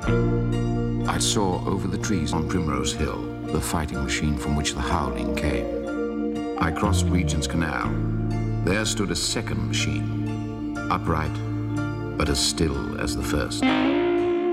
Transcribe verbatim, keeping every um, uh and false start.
I saw over the trees on Primrose Hill the fighting machine from which the howling came. I crossed Regent's Canal. There stood a second machine, upright, but as still as the first.